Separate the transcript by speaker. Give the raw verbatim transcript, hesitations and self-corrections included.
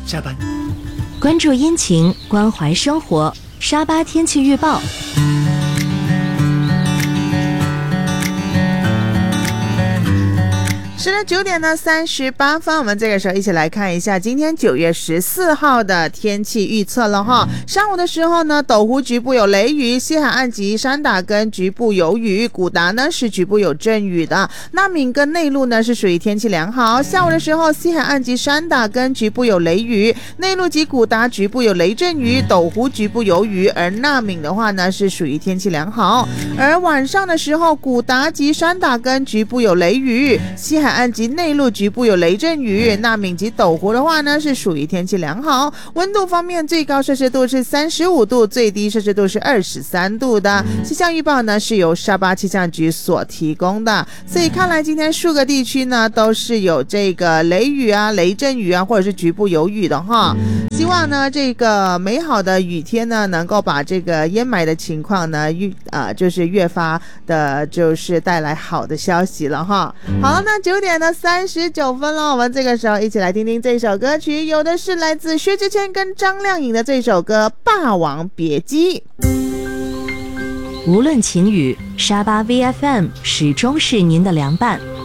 Speaker 1: 下班。
Speaker 2: 关注阴晴，关怀生活。沙巴天气预报。
Speaker 3: 是的，九点呢三十八分，我们这个时候一起来看一下今天九月十四号的天气预测了哈。上午的时候呢，斗湖局部有雷雨，西海岸及山打根局部有雨，古达呢是局部有阵雨的。那闽跟内陆呢是属于天气良好。下午的时候，西海岸及山打根局部有雷雨，内陆及古达局部有雷阵雨，斗湖局部有雨，而那闽的话呢是属于天气良好。而晚上的时候，古达及山打根局部有雷雨，西海岸及内陆局部有雷阵雨，那闽及斗湖的话呢是属于天气良好。温度方面，最高摄氏度是三十五度，最低摄氏度是二十三度的。气象预报呢是由沙巴气象局所提供的，所以看来今天数个地区呢都是有这个雷雨啊、雷阵雨啊，或者是局部有雨的哈。希望呢这个美好的雨天呢能够把这个淹霾的情况呢越呃就是越发的就是带来好的消息了哈。好了，那九点呢三十九分了，我们这个时候一起来听听这首歌曲，有的是来自薛之谦跟张靓颖的这首歌《霸王别姬》。
Speaker 2: 无论晴雨，沙巴 V F M 始终是您的良伴。